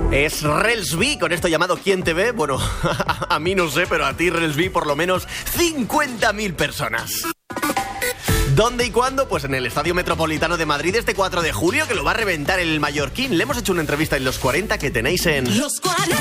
Es Relsby con esto llamado ¿Quién te ve? Bueno, a mí no sé, pero a ti, Relsby, por lo menos 50.000 personas. ¿Dónde y cuándo? Pues en el Estadio Metropolitano de Madrid este 4 de julio, que lo va a reventar el Mallorquín. Le hemos hecho una entrevista en Los 40 que tenéis en... Los 40.